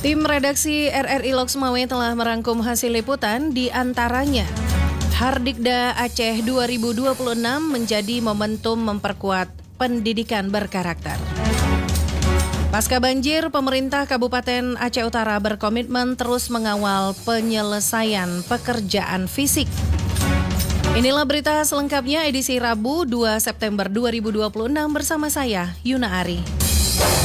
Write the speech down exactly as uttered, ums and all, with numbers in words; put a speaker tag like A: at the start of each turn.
A: Tim redaksi R R I Loks Mawai telah merangkum hasil liputan, di antaranya Hardikda Aceh dua ribu dua puluh enam menjadi momentum memperkuat pendidikan berkarakter. Pasca banjir, pemerintah Kabupaten Aceh Utara berkomitmen terus mengawal penyelesaian pekerjaan fisik. Inilah berita selengkapnya edisi Rabu dua September dua ribu dua puluh enam bersama saya, Yuna Ari.